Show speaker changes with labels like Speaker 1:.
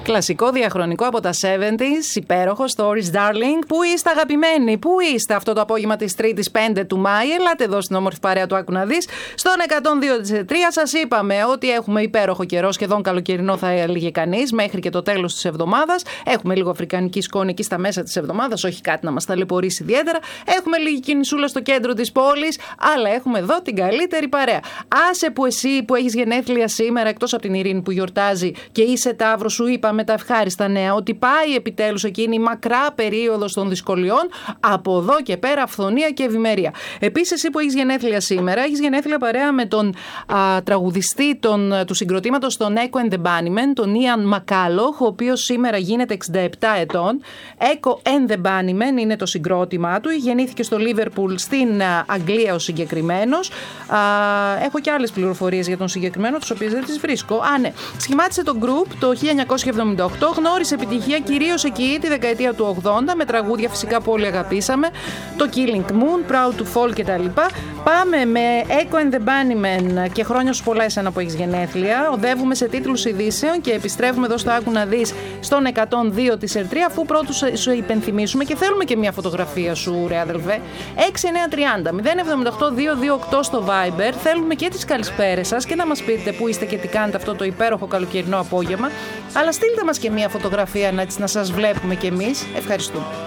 Speaker 1: Κλασικό διαχρονικό από τα 70s, υπέροχο Stories Darling. Πού είστε αγαπημένοι, πού είστε αυτό το απόγευμα της Τρίτης 5 του Μάη? Ελάτε εδώ στην όμορφη παρέα του Άκου να δεις. Στον 102,3 σας είπαμε ότι έχουμε υπέροχο καιρό, σχεδόν καλοκαιρινό θα έλεγε κανείς, μέχρι και το τέλος της εβδομάδας. Έχουμε λίγο αφρικανική σκόνη εκεί στα μέσα της εβδομάδας, όχι κάτι να μας ταλαιπωρήσει ιδιαίτερα. Έχουμε λίγη κινησούλα στο κέντρο της πόλης, αλλά έχουμε εδώ την καλύτερη παρέα. Άσε που εσύ που έχεις γενέθλια σήμερα, εκτός από την Ειρήνη που γιορτάζει και είσαι Ταύρος, σου είπαμε τα ευχάριστα νέα ότι πάει επιτέλους εκείνη η μακρά περίοδος των δυσκολιών. Από εδώ και πέρα αυθονία και ευημερία. Επίσης, εσύ που έχεις γενέθλια σήμερα, έχεις γενέθλια παρέα με τον τραγουδιστή του συγκροτήματος των Echo and the Bunnymen, τον Ian McCulloch, ο οποίος σήμερα γίνεται 67 ετών. Echo and the Bunnymen είναι το συγκρότημά του. Γεννήθηκε στο Liverpool στην Αγγλία ο συγκεκριμένος. Έχω και άλλες πληροφορίες για τον συγκεκριμένο, τις οποίες δεν τις βρίσκω. Ναι. Σχημάτισε το group το 1978, γνώρισε επιτυχία κυρίως εκεί τη δεκαετία του 80 με τραγούδια φυσικά που όλοι αγαπήσαμε, το Killing Moon, Proud to Fall κτλ. Πάμε με Echo and the Bunnymen και χρόνια σου πολλά εσένα που έχεις γενέθλια. Οδεύουμε σε τίτλους ειδήσεων και επιστρέφουμε εδώ στο Άκου να δεις στον 102 της ΕΡΤ, αφού πρώτους σου υπενθυμίσουμε και θέλουμε και μια φωτογραφία σου ρε αδελφέ. 6930 078 228 στο Viber. Θέλουμε και τις καλησπέρες σας και να μας πείτε που είστε και τι κάνετε αυτό το υπέροχο καλοκαιρινό απόγευμα. Αλλά στείλτε μας και μια φωτογραφία να σας βλέπουμε κι εμείς. Ευχαριστούμε.